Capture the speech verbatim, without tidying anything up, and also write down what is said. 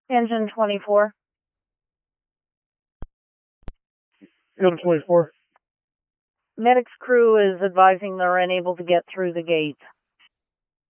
Engine twenty-four. Engine twenty-four. Medic's crew is advising they're unable to get through the gate.